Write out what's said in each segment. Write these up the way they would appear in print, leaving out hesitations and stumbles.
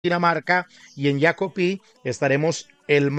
Dinamarca, y en Jacopí estaremos el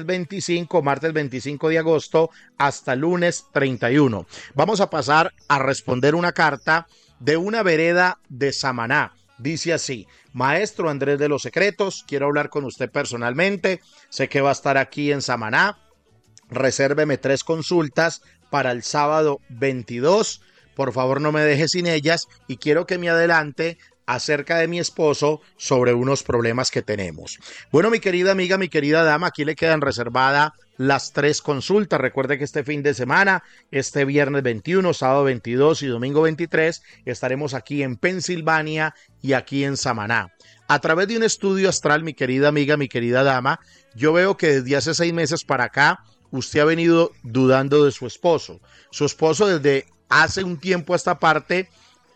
martes 25 de agosto hasta lunes 31. Vamos a pasar a responder una carta de una vereda de Samaná. Dice así: maestro Andrés de los Secretos, quiero hablar con usted personalmente, sé que va a estar aquí en Samaná, resérveme 3 consultas para el sábado 22, por favor no me deje sin ellas, y quiero que me adelante acerca de mi esposo sobre unos problemas que tenemos. Bueno, mi querida amiga, mi querida dama, aquí le quedan reservadas las 3 consultas. Recuerde que este fin de semana, este viernes 21, sábado 22 y domingo 23, estaremos aquí en Pensilvania y aquí en Samaná. A través de un estudio astral, mi querida amiga, mi querida dama, yo veo que desde hace 6 meses para acá, usted ha venido dudando de su esposo. Su esposo desde hace un tiempo a esta parte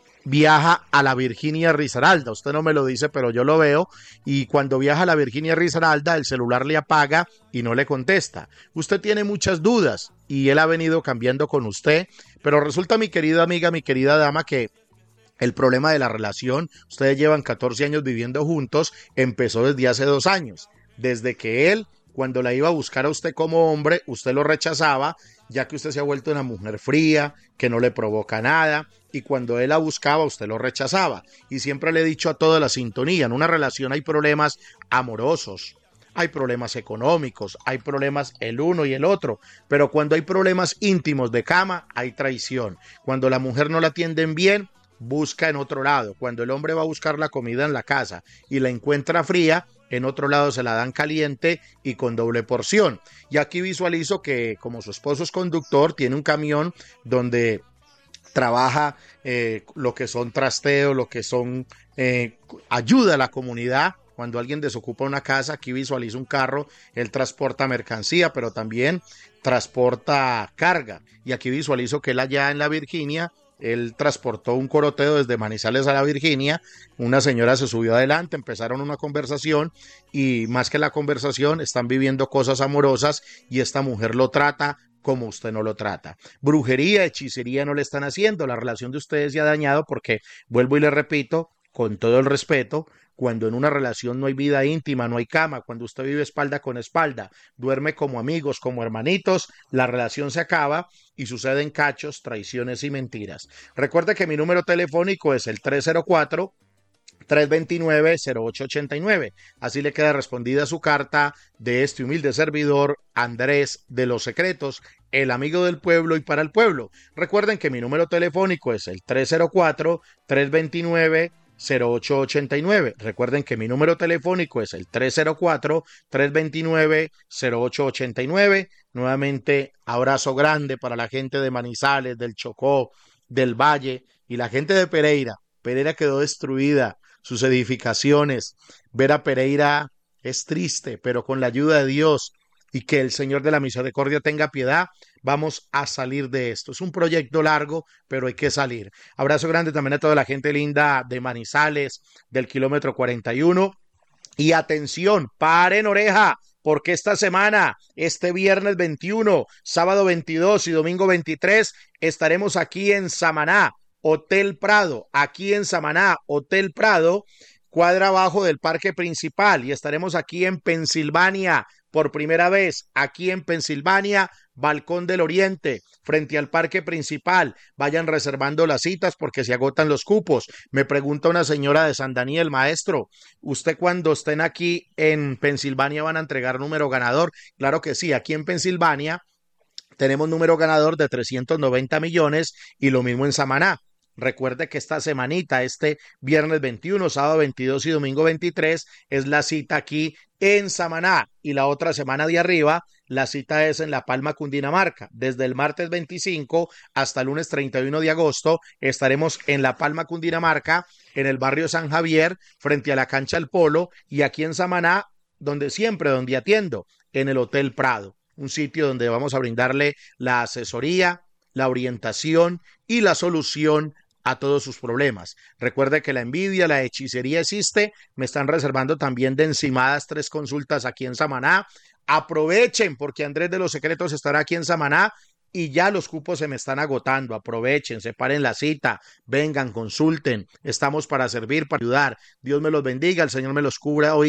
viaja a la Virginia Risaralda. Usted no me lo dice, pero yo lo veo. Y cuando viaja a la Virginia Risaralda, el celular le apaga y no le contesta. Usted tiene muchas dudas y él ha venido cambiando con usted. Pero resulta, mi querida amiga, mi querida dama, que el problema de la relación, ustedes llevan 14 años viviendo juntos, empezó desde hace 2 años. Desde que él, cuando la iba a buscar a usted como hombre, usted lo rechazaba, ya que usted se ha vuelto una mujer fría, que no le provoca nada, y cuando él la buscaba, usted lo rechazaba. Y siempre le he dicho a toda la sintonía, en una relación hay problemas amorosos, hay problemas económicos, hay problemas el uno y el otro, pero cuando hay problemas íntimos de cama, hay traición. Cuando la mujer no la atienden bien, busca en otro lado. Cuando el hombre va a buscar la comida en la casa y la encuentra fría, en otro lado se la dan caliente y con doble porción. Y aquí visualizo que como su esposo es conductor, tiene un camión donde trabaja lo que son trasteos, lo que son ayuda a la comunidad. Cuando alguien desocupa una casa, aquí visualizo un carro, él transporta mercancía, pero también transporta carga. Y aquí visualizo que él allá en la Virginia, él transportó un coroteo desde Manizales a la Virginia, una señora se subió adelante, empezaron una conversación y más que la conversación están viviendo cosas amorosas y esta mujer lo trata como usted no lo trata. Brujería, hechicería no le están haciendo, la relación de ustedes se ha dañado porque, vuelvo y le repito, con todo el respeto, cuando en una relación no hay vida íntima, no hay cama, cuando usted vive espalda con espalda, duerme como amigos, como hermanitos, la relación se acaba y suceden cachos, traiciones y mentiras. Recuerde que mi número telefónico es el 304-329-0889. Así le queda respondida su carta de este humilde servidor, Andrés de los Secretos, el amigo del pueblo y para el pueblo. Recuerden que mi número telefónico es el 304-329-0889. Recuerden que mi número telefónico es el 304-329-0889. Nuevamente, abrazo grande para la gente de Manizales, del Chocó, del Valle y la gente de Pereira. Pereira quedó destruida, sus edificaciones. Ver a Pereira es triste, pero con la ayuda de Dios y que el Señor de la Misericordia tenga piedad, vamos a salir de esto. Es un proyecto largo, pero hay que salir. Abrazo grande también a toda la gente linda de Manizales, del kilómetro 41. Y atención, paren oreja, porque esta semana, este viernes 21, sábado 22 y domingo 23, estaremos aquí en Samaná, Hotel Prado, aquí en Samaná, Hotel Prado, cuadra abajo del parque principal, y estaremos aquí en Pensilvania por primera vez, aquí en Pensilvania, Balcón del Oriente, frente al parque principal. Vayan reservando las citas porque se agotan los cupos. Me pregunta una señora de San Daniel: maestro, ¿usted cuando estén aquí en Pensilvania van a entregar número ganador? Claro que sí, aquí en Pensilvania tenemos número ganador de 390 millones y lo mismo en Samaná. Recuerde que esta semanita, este viernes 21, sábado 22 y domingo 23, es la cita aquí en Samaná. Y la otra semana de arriba, la cita es en La Palma, Cundinamarca. Desde el martes 25 hasta el lunes 31 de agosto, estaremos en La Palma, Cundinamarca, en el barrio San Javier, frente a la cancha del Polo, y aquí en Samaná, donde atiendo, en el Hotel Prado. Un sitio donde vamos a brindarle la asesoría, la orientación y la solución a todos sus problemas. Recuerde que la envidia, la hechicería existe. Me están reservando también de encimadas 3 consultas aquí en Samaná. Aprovechen porque Andrés de los Secretos estará aquí en Samaná y ya los cupos se me están agotando. Aprovechen, separen la cita, vengan, consulten. Estamos para servir, para ayudar. Dios me los bendiga, el Señor me los cubra hoy